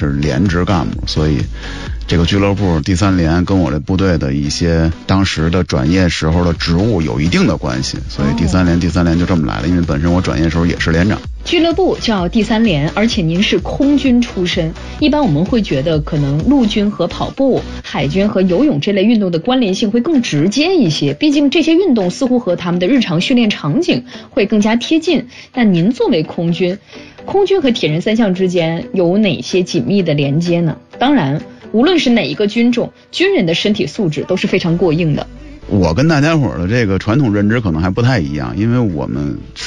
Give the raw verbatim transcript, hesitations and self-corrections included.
是连职干部，所以这个俱乐部第三连跟我这部队的一些当时的转业时候的职务有一定的关系，所以第三连第三连就这么来了。因为本身我转业时候也是连长。 俱乐部叫第三连，而且您是空军出身，一般我们会觉得可能陆军和跑步、海军和游泳这类运动的关联性会更直接一些，毕竟这些运动似乎和他们的日常训练场景会更加贴近。但您作为空军，空军和铁人三项之间有哪些紧密的连接呢？当然，无论是哪一个军种，军人的身体素质都是非常过硬的。 我跟大家伙儿的这个传统认知可能还不太一样，因为我们